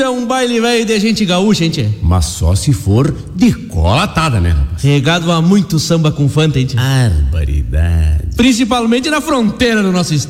é um baile velho de gente gaúcha, hein, tchê? Mas só se for de cola atada, né, rapaz? Regado a muito samba com fanta, hein, tchê? Barbaridade. Principalmente na fronteira do nosso estado.